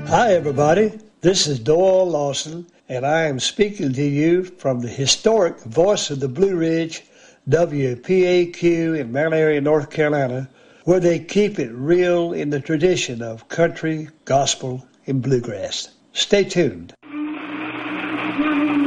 Hi, everybody. This is Doyle Lawson, and I am speaking to you from the historic Voice of the Blue Ridge, WPAQ in Mount Airy, North Carolina, where they keep it real in the tradition of country, gospel, and bluegrass. Stay tuned.